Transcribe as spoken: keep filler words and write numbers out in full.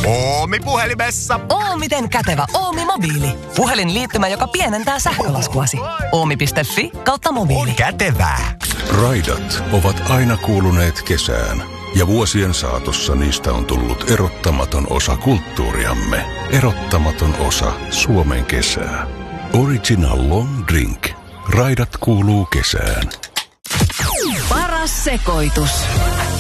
Oomi puhelimessa. Oomiten kätevä Oomi-mobiili. Puhelinliittymä, joka pienentää sähkölaskuasi. Oomi piste fi kautta mobiili. Kätevää. Raidat ovat aina kuuluneet kesään. Ja vuosien saatossa niistä on tullut erottamaton osa kulttuuriamme. Erottamaton osa Suomen kesää. Original Long Drink. Raidat kuuluu kesään. Paras sekoitus.